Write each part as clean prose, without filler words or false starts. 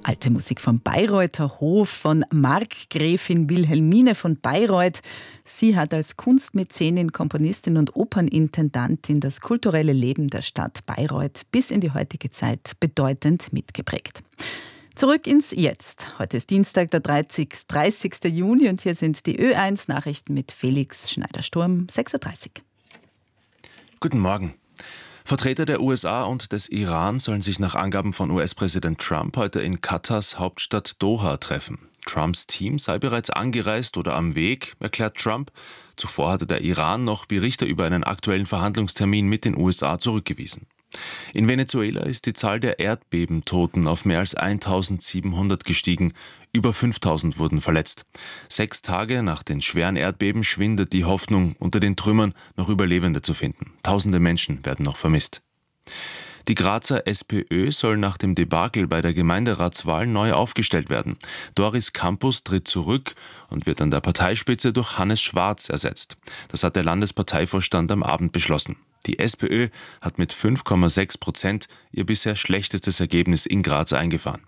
Alte Musik vom Bayreuther Hof von Markgräfin Wilhelmine von Bayreuth. Sie hat als Kunstmäzenin, Komponistin und Opernintendantin das kulturelle Leben der Stadt Bayreuth bis in die heutige Zeit bedeutend mitgeprägt. Zurück ins Jetzt. Heute ist Dienstag, der 30. Juni und hier sind die Ö1-Nachrichten mit Felix Schneider-Sturm, 6.30 Uhr. Guten Morgen. Vertreter der USA und des Iran sollen sich nach Angaben von US-Präsident Trump heute in Katars Hauptstadt Doha treffen. Trumps Team sei bereits angereist oder am Weg, erklärt Trump. Zuvor hatte der Iran noch Berichte über einen aktuellen Verhandlungstermin mit den USA zurückgewiesen. In Venezuela ist die Zahl der Erdbebentoten auf mehr als 1700 gestiegen. Über 5000 wurden verletzt. 6 Tage nach den schweren Erdbeben schwindet die Hoffnung, unter den Trümmern noch Überlebende zu finden. Tausende Menschen werden noch vermisst. Die Grazer SPÖ soll nach dem Debakel bei der Gemeinderatswahl neu aufgestellt werden. Doris Campus tritt zurück und wird an der Parteispitze durch Hannes Schwarz ersetzt. Das hat der Landesparteivorstand am Abend beschlossen. Die SPÖ hat mit 5,6% ihr bisher schlechtestes Ergebnis in Graz eingefahren.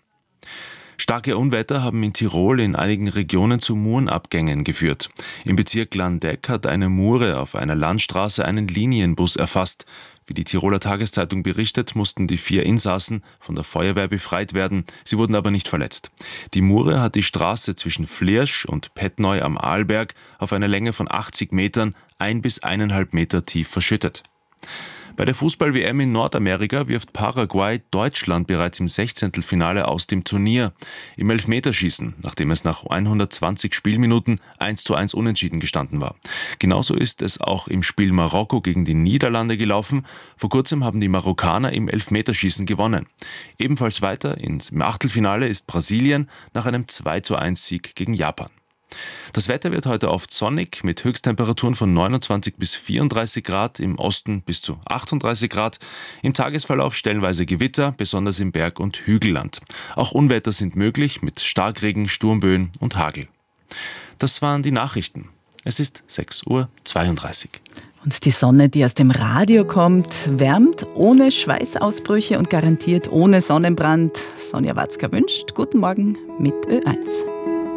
Starke Unwetter haben in Tirol in einigen Regionen zu Murenabgängen geführt. Im Bezirk Landeck hat eine Mure auf einer Landstraße einen Linienbus erfasst. Wie die Tiroler Tageszeitung berichtet, mussten die 4 Insassen von der Feuerwehr befreit werden. Sie wurden aber nicht verletzt. Die Mure hat die Straße zwischen Flirsch und Pettneu am Arlberg auf einer Länge von 80 Metern 1 bis 1,5 Meter tief verschüttet. Bei der Fußball-WM in Nordamerika wirft Paraguay Deutschland bereits im 16. Finale aus dem Turnier. Im Elfmeterschießen, nachdem es nach 120 Spielminuten 1:1 unentschieden gestanden war. Genauso ist es auch im Spiel Marokko gegen die Niederlande gelaufen. Vor kurzem haben die Marokkaner im Elfmeterschießen gewonnen. Ebenfalls weiter im Achtelfinale ist Brasilien nach einem 2:1 Sieg gegen Japan. Das Wetter wird heute oft sonnig mit Höchsttemperaturen von 29 bis 34 Grad, im Osten bis zu 38 Grad. Im Tagesverlauf stellenweise Gewitter, besonders im Berg- und Hügelland. Auch Unwetter sind möglich mit Starkregen, Sturmböen und Hagel. Das waren die Nachrichten. Es ist 6:32 Uhr. Und die Sonne, die aus dem Radio kommt, wärmt ohne Schweißausbrüche und garantiert ohne Sonnenbrand. Sonja Watzka wünscht guten Morgen mit Ö1.